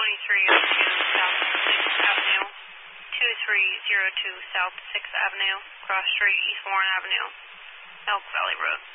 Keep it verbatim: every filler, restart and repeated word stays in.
twenty-three oh two South sixth Avenue, two three zero two South sixth Avenue, cross street East Warren Avenue, Elk Valley Road.